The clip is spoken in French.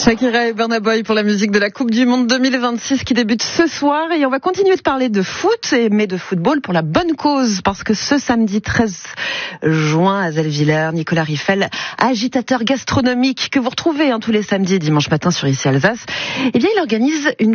Shakira et Burna Boy pour la musique de la Coupe du Monde 2026 qui débute ce soir. Et on va continuer de parler de foot, mais de football pour la bonne cause. Parce que ce samedi 13 juin à Zellwiller, Nicolas Riffel, agitateur gastronomique que vous retrouvez tous les samedis et dimanches matin sur Ici Alsace, eh bien il organise une